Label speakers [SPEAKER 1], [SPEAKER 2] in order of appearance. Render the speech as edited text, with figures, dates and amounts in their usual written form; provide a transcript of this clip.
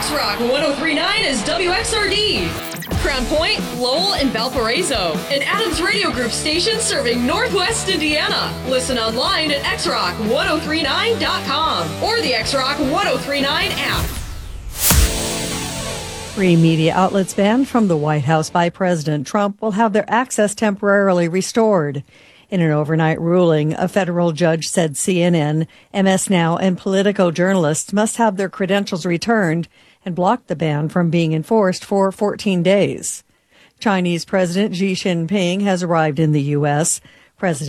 [SPEAKER 1] X-Rock 1039 is WXRD. Crown Point, Lowell, and Valparaiso. An Adams Radio Group station serving Northwest Indiana. Listen online at xrock1039.com or the X-Rock 1039 app.
[SPEAKER 2] Free media outlets banned from the White House by President Trump will have their access temporarily restored. In an overnight ruling, a federal judge said CNN, MS Now, and Politico journalists must have their credentials returned and blocked the ban from being enforced for 14 days. Chinese President Xi Jinping has arrived in the U.S. President